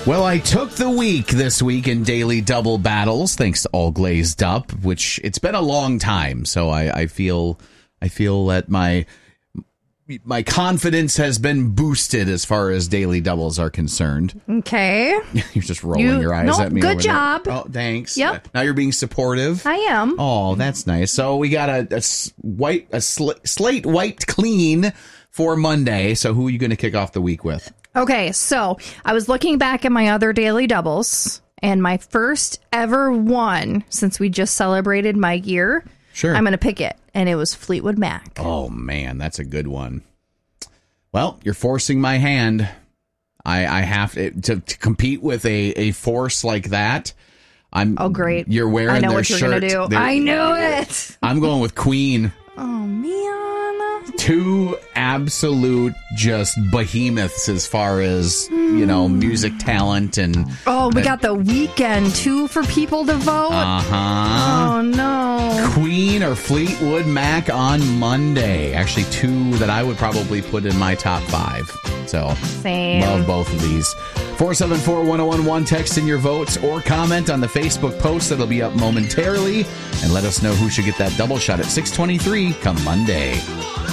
Well, I took the week this week in Daily Double battles, thanks to All Glazed Up, which it's been a long time. So I feel that my confidence has been boosted as far as Daily Doubles are concerned. Okay. You're just rolling your eyes at me. Good job. Oh, thanks. Yep. Now you're being supportive. I am. Oh, that's nice. So we got a slate wiped clean for Monday. So who are you going to kick off the week with? Okay, so I was looking back at my other Daily Doubles, and my first ever one since we just celebrated my year. Sure. I'm going to pick it, and it was Fleetwood Mac. Oh, man, that's a good one. Well, you're forcing my hand. I have to compete with a force like that. Oh, great. You're wearing I know their what you're shirt. going to do. I knew it. I'm going with Queen. Oh, man. Two absolute just behemoths as far as, music talent and... Oh, we got The Weeknd, too, for people to vote? Uh-huh. Oh, no. Queen or Fleetwood Mac on Monday. Actually, two that I would probably put in my top 5. So, Same. Love both of these. 474-1011, text in your votes or comment on the Facebook post that'll be up momentarily. And let us know who should get that double shot at 6:23 come Monday.